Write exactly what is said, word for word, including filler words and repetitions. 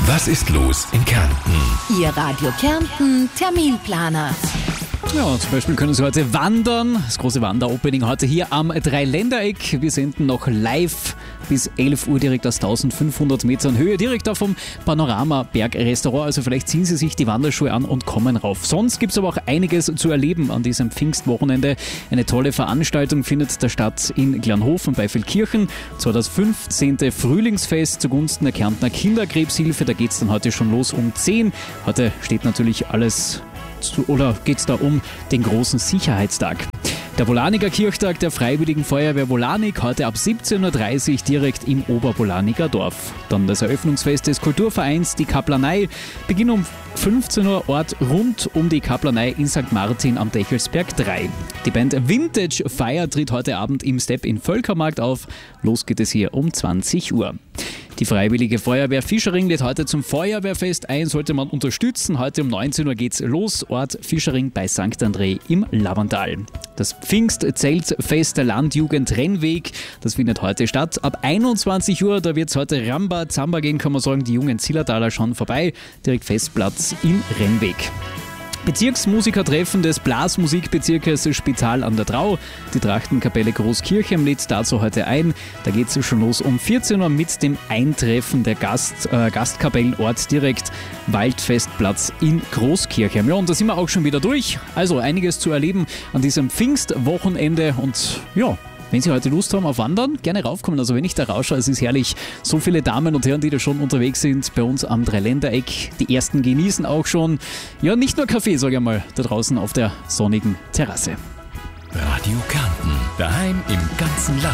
Was ist los in Kärnten? Ihr Radio Kärnten Terminplaner. Ja, zum Beispiel können Sie heute wandern. Das große Wanderopening heute hier am Dreiländereck. Wir senden noch live bis elf Uhr direkt aus eintausendfünfhundert Metern Höhe, direkt auf vom Panorama Bergrestaurant. Also vielleicht ziehen Sie sich die Wanderschuhe an und kommen rauf. Sonst gibt es aber auch einiges zu erleben an diesem Pfingstwochenende. Eine tolle Veranstaltung findet da statt in Glanhofen bei Feldkirchen. Zwar das fünfzehnte Frühlingsfest zugunsten der Kärntner Kinderkrebshilfe. Da geht es dann heute schon los um zehn. Heute steht natürlich alles oder geht es da um den großen Sicherheitstag. Der Wolaniger Kirchtag der Freiwilligen Feuerwehr Wolanig heute ab siebzehn Uhr dreißig direkt im Oberwolaniger Dorf. Dann das Eröffnungsfest des Kulturvereins Die Kaplanei, Beginn um fünfzehn Uhr, Ort rund um die Kaplanei in Sankt Martin am Dechelsberg drei. Die Band Vintage Fire tritt heute Abend im Step in Völkermarkt auf. Los geht es hier um zwanzig Uhr. Die Freiwillige Feuerwehr Fischering lädt heute zum Feuerwehrfest ein, sollte man unterstützen. Heute um neunzehn Uhr geht's los, Ort Fischering bei Sankt André im Lavandal. Das Pfingstzeltfest der Landjugend Rennweg, das findet heute statt. Ab einundzwanzig Uhr, da wird's heute Ramba Zamba gehen, kann man sagen, die jungen Zillertaler schon vorbei. Direkt Festplatz im Rennweg. Bezirksmusikertreffen des Blasmusikbezirkes Spital an der Drau. Die Trachtenkapelle Großkirchen lädt dazu heute ein. Da geht es schon los um vierzehn Uhr mit dem Eintreffen der Gast, äh, Gastkapellenort direkt Waldfestplatz in Großkirchen. Ja, und da sind wir auch schon wieder durch. Also einiges zu erleben an diesem Pfingstwochenende und ja, wenn Sie heute Lust haben auf Wandern, gerne raufkommen. Also wenn ich da rausschaue, es ist herrlich. So viele Damen und Herren, die da schon unterwegs sind bei uns am Dreiländereck. Die ersten genießen auch schon, ja, nicht nur Kaffee, sage ich mal, da draußen auf der sonnigen Terrasse. Radio Kärnten, daheim im ganzen Land.